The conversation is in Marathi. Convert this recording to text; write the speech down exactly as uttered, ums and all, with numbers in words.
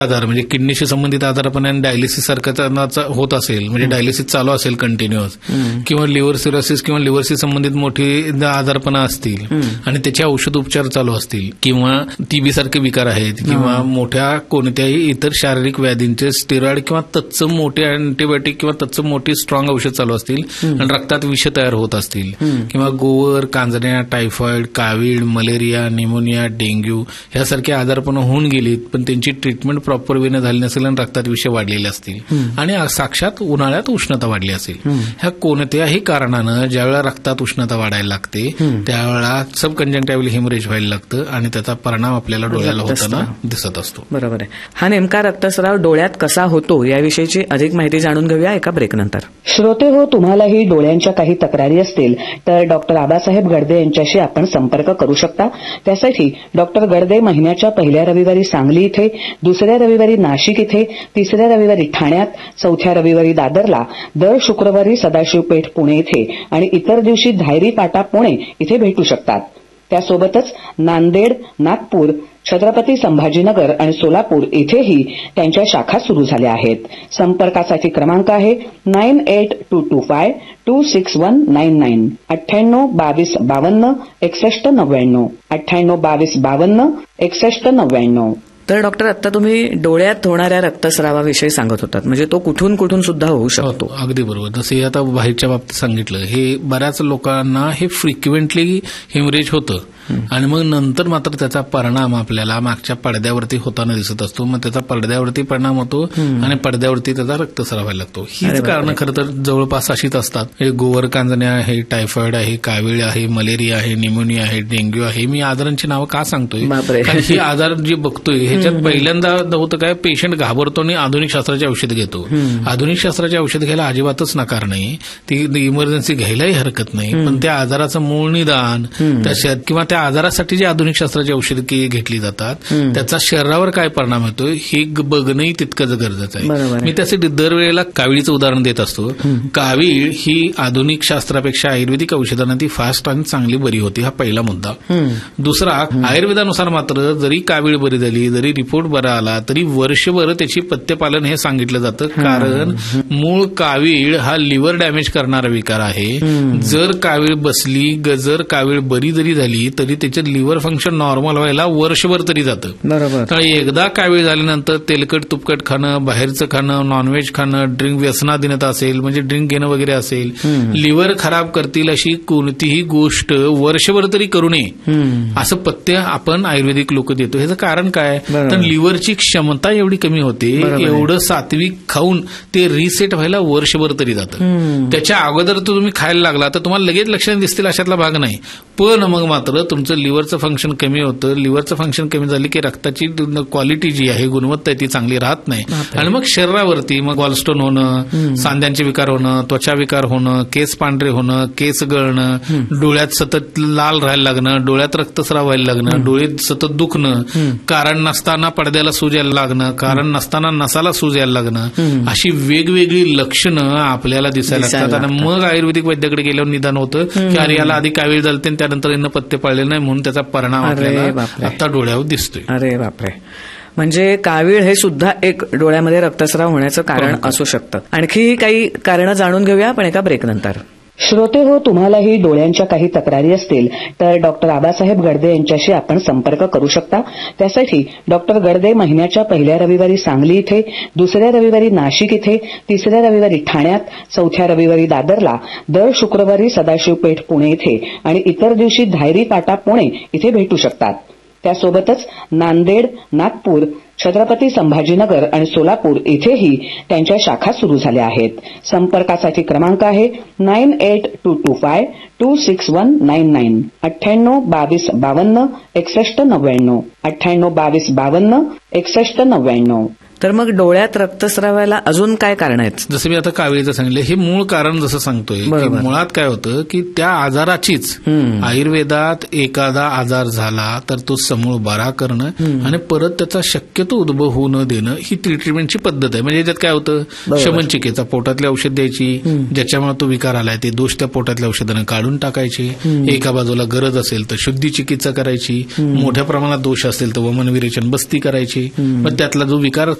आजार म्हणजे किडनीशी संबंधित आजारपण आणि डायलिसिस सारखा होत असेल, म्हणजे डायलिसिस चालू असेल कंटिन्युअस, किंवा लिव्हर सिरोसिस किंवा लिव्हरशी संबंधित मोठी आजारपण असतील आणि त्याचे औषध उपचार चालू असतील, किंवा टीबी सारखे विकार आहेत, किंवा मोठ्या कोणत्याही इतर शारीरिक व्याधींचे स्टेरॉइड किंवा तत्सम मोठे अँटीबायोटिक किंवा तत्सम मोठी स्ट्रॉंग औषध चालू असतील आणि रक्तात विष तयार होत असतील, किंवा गोवर, कांजण्या, टायफॉइड, कावीळ, मलेरिया, निमोनिया, डेंग्यू ह्यासारखे आजारपण होऊन गेलीत, पण त्यांची ट्रीटमेंट प्रॉपर वेने झाली नसेल आणि रक्तात विष वाढलेले असतील आणि साक्षात उन्हाळ्यात उष्णता वाढली असेल, ह्या कोणत्याही कारणानं ज्यावेळेला रक्तात उष्णता वाढायला लागते त्यावेळेला सब कंजंक्टिव्हल हेमरेज व्हायला लागतं आणि त्याचा परिणाम आपल्याला डोळ्याला होताना दिसत असतो. बरोबर आहे. हा नेमका रक्तस्राव डोळ्यात कसा होतो याविषयीची अधिक माहिती जाणून घेऊया एका ब्रेकनंतर. श्रोते हो, तुम्हालाही डोळ्यांच्या काही तक्रारी असतील तर डॉक्टर आबासाहेब गडदे यांच्याशी आपण संपर्क करू शकता. त्यासाठी डॉक्टर गडदे महिन्याच्या पहिल्या रविवारी सांगली इथे, दुसऱ्या रविवारी नाशिक इथे, तिसऱ्या रविवारी ठाण्यात, चौथ्या रविवारी दादरला, दर शुक्रवारी सदाशिवपेठ पुणे इथे आणि इतर दिवशी धायरी पाटा पुणे इथे भेटू शकतात. त्यासोबतच नांदेड, नागपूर, छत्रपती संभाजीनगर आणि सोलापूर इथेही त्यांच्या शाखा सुरू झाल्या आहेत. संपर्कासाठी क्रमांक आहे nine eight to to five to six one nine nine अठ्ठ्याण्णव बावीस बावन्न एकसष्ट नव्याण्णव अठ्ठ्याण्णव बावीस बावन्न एकसष्ट नव्याण्णव. तर डॉक्टर, आता तुम्ही डोळ्यात होणाऱ्या रक्तस्रावाविषयी सांगत होतात, म्हणजे तो कुठून कुठून सुद्धा होऊ शकतो. अगदी बरोबर. जसे आता बाहेरच्या बाबतीत सांगितलं, हे बऱ्याच लोकांना हे फ्रिक्वेंटली हेमरेज होतं आणि मग नंतर मात्र त्याचा परिणाम आपल्याला मागच्या पडद्यावरती होताना दिसत असतो. मग त्याचा पडद्यावरती परिणाम होतो आणि पडद्यावरती त्याचा रक्तस्राव व्हायला लागतो. हीच कारणं खरं तर जवळपास अशीच असतात. गोवर कांजण्या आहे, टायफॉइड आहे, कावीळ आहे, मलेरिया आहे, निमोनिया आहे, डेंग्यू आहे. मी आजारांची नावं का सांगतोय, कारण ही आजार जे बघतोय ह्याच्यात पहिल्यांदा होतं काय, पेशंट घाबरतो आणि आधुनिक शास्त्राचे औषध घेतो. आधुनिक शास्त्राचे औषध घ्यायला अजिबातच नकार नाही, ती इमर्जन्सी घ्यायलाही हरकत नाही, पण त्या आजाराचं मूळ निदान त्याच्यात किंवा त्या आजारासाठी जी आधुनिक शास्त्राची औषधं घेतली जातात त्याचा शरीरावर काय परिणाम होतोय हे बघणंही तितकंच गरजेचं आहे. मी त्यासाठी दरवेळेला कावीळीचं उदाहरण देत असतो. कावीळ ही आधुनिक शास्त्रापेक्षा आयुर्वेदिक औषधांना ती फास्ट आणि चांगली बरी होती, हा पहिला मुद्दा. दुसरा, आयुर्वेदानुसार मात्र जरी कावीळ बरी झाली, जरी रिपोर्ट बरा आला, तरी वर्षभर त्याची पथ्यपालन हे सांगितलं जातं, कारण मूळ कावीळ हा लिव्हर डॅमेज करणारा विकार आहे. जर कावीळ बसली, जर कावीळ बरी जरी झाली तरी त्याचं लिव्हर फंक्शन नॉर्मल व्हायला वर्षभर तरी जातं. तर एकदा कावीळ झाल्यानंतर तेलकट तुपकट खाणं, बाहेरचं खाणं, नॉनव्हेज खाणं, ड्रिंक व्यसनाधीनता असेल म्हणजे ड्रिंक घेणं वगैरे असेल, लिव्हर खराब करतील अशी कोणतीही गोष्ट वर्षभर तरी करू नये असं पथ्य आपण आयुर्वेदिक लोक देतो. ह्याचं कारण काय, तर लिव्हरची क्षमता एवढी कमी होते, एवढं सात्विक खाऊन ते रिसेट व्हायला वर्षभर तरी जातं. त्याच्या अगोदर तुम्ही खायला लागला तर तुम्हाला लगेच लक्षणं दिसतील अशातला भाग नाही, पण मग मात्र तुमचं लिव्हरचं फंक्शन कमी होतं. लिव्हरचं फंक्शन कमी झालं की रक्ताची क्वालिटी जी आहे, गुणवत्ता ती चांगली राहत नाही आणि मग शरीरावरती मग गॉलस्टोन होणं, सांध्यांचे विकार होणं, त्वचा विकार होणं, केस पांढरे होणं, केस गळणं, डोळ्यात सतत लाल राहायला लागणं, डोळ्यात रक्तस्राव व्हायला लागणं, डोळे सतत दुखणं, कारण नसताना पडद्याला सूज यायला लागणं, कारण नसताना नसाला सूज यायला लागणं, अशी वेगवेगळी लक्षणं आपल्याला दिसायला लागतात. आणि मग आयुर्वेदिक वैद्याकडे गेल्यावर निदान होतं की अरे याला आधी कावीळ झालते आणि त्यानंतर यांना पथ्य पाळले नाही म्हणून त्याचा परिणाम आपल्याला आता डोळ्यावर दिसतोय. अरे बापरे. म्हणजे कावीळ हे सुद्धा एक डोळ्यामध्ये रक्तस्राव होण्याचं कारण असू शकतं. आणखी काही कारणं जाणून घेऊया पण एका ब्रेकनंतर. श्रोते हो, तुम्हालाही डोळ्यांच्या काही तक्रारी असतील तर डॉक्टर आबासाहेब गडदे यांच्याशी आपण संपर्क करू शकता. त्यासाठी डॉक्टर गडदे महिन्याच्या पहिल्या रविवारी सांगली इथे, दुसऱ्या रविवारी नाशिक इथे, तिसऱ्या रविवारी ठाण्यात, चौथ्या रविवारी दादरला, दर शुक्रवारी सदाशिवपेठ पुणे इथे आणि इतर दिवशी धायरी पाटा पुणे इथे भेटू शकतात. त्यासोबतच नांदेड, नागपूर, छत्रपती संभाजीनगर आणि सोलापूर इथेही त्यांच्या शाखा सुरू झाल्या आहेत. संपर्कासाठी क्रमांक आहे nine eight to to five to six one nine nine अठ्ठ्याण्णव बावीस बावन्न एकसष्ट नव्याण्णव अठ्ठ्याण्णव बावीस बावन्न एकसष्ट नव्याण्णव. तर मग डोळ्यात रक्तस्रावाला अजून काय कारण आहेत? जसं मी आता काविळीचं सांगितलं, हे मूळ कारण जसं सांगतोय की मुळात काय होतं की त्या आजाराचीच आयुर्वेदात एखादा आजार झाला तर तो समूळ बरा करणं आणि परत त्याचा शक्यतो उद्भव होऊ न देणं ही ट्रीटमेंटची पद्धत आहे. म्हणजे याच्यात काय होतं, शमनचिकित्सा, पोटातले औषध द्यायची, ज्याच्यामुळे तो विकार आलाय ते दोष त्या पोटातल्या औषधानं काढून टाकायचे. एका बाजूला गरज असेल तर शुद्धी चिकित्सा करायची, मोठ्या प्रमाणात दोष असेल तर वमन विरेचन बस्ती करायची. मग त्यातला जो विकार